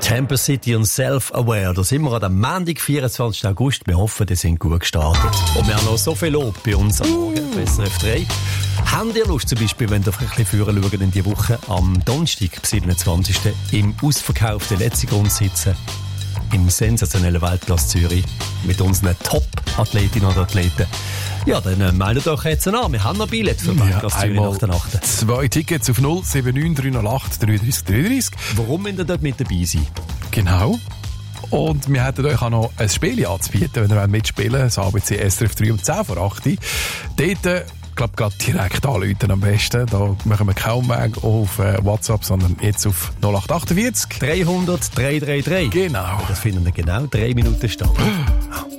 Campus City und Self-Aware. Da sind wir an dem Montag, 24. August. Wir hoffen, die sind gut gestartet. Und wir haben noch so viel Lob bei uns am Morgen, bei SRF 3. Habt ihr Lust, zum Beispiel, wenn ihr ein bisschen früher schaut in die Woche, am Donnerstag, am 27. im ausverkauften letzten Grund sitzen, im sensationellen Weltplatz Zürich, mit unseren Top-Athletinnen und Athleten? Ja, dann meldet euch jetzt an. Wir haben noch Billett für Weltplatz Zürich nach der Nacht. 2 Tickets auf 079 308 33 33. Warum müsst ihr dort mit dabei sein? Genau. Und wir hätten euch auch noch ein Spiel anzubieten, wenn ihr mitspielen wollt. Das ABC SRF 3 um 10 vor 8 Uhr. Dort, glaube gerade direkt anrufen am besten. Da machen wir keinen Weg auf WhatsApp, sondern jetzt auf 0848 300 333. Genau. Das finden wir genau 3 Minuten Start.